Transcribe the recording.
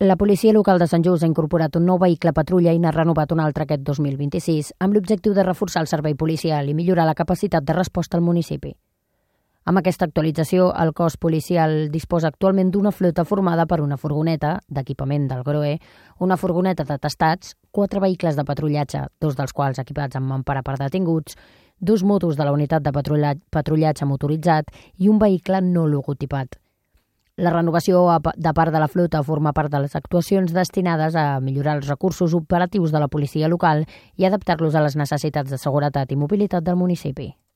La policia local de Sant Just ha incorporat un nou vehicle patrulla i n'ha renovat un altre aquest 2026 amb l'objectiu de reforçar el servei policial i millorar la capacitat de resposta al municipi. Amb aquesta actualització, el cos policial disposa actualment d'una flota formada per una furgoneta d'equipament del GROE, una furgoneta d'atestats, 4 vehicles de patrullatge, 2 dels quals equipats amb mampara per detinguts, 2 motos de la unitat de patrullatge motoritzat i un vehicle no logotipat. La renovació de part de la flota forma part de les actuacions destinades a millorar els recursos operatius de la policia local i adaptar-los a les necessitats de seguretat i mobilitat del municipi.